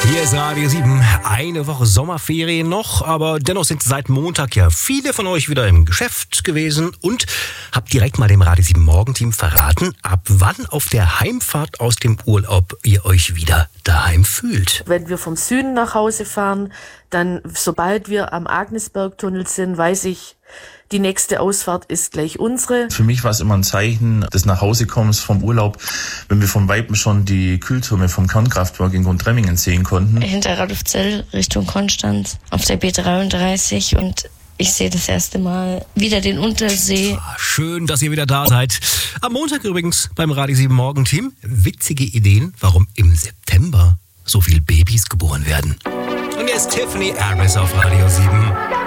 Hier ist Radio 7, eine Woche Sommerferien noch, aber dennoch sind seit Montag ja viele von euch wieder im Geschäft gewesen und habt direkt mal dem Radio 7 Morgenteam verraten, ab wann auf der Heimfahrt aus dem Urlaub ihr euch wieder daheim fühlt. Wenn wir vom Süden nach Hause fahren, dann sobald wir am Agnesbergtunnel sind, weiß ich, die nächste Ausfahrt ist gleich unsere. Für mich war es immer ein Zeichen des Nachhausekommens vom Urlaub, wenn wir von Weitem schon die Kühltürme vom Kernkraftwerk in Gundremmingen sehen konnten. Hinter Radolfzell Richtung Konstanz auf der B33 und ich sehe das erste Mal wieder den Untersee. Schön, dass ihr wieder da seid. Am Montag übrigens beim Radio 7 Morgenteam witzige Ideen, warum im September so viele Babys geboren werden. Und jetzt Tiffany Harris auf Radio 7.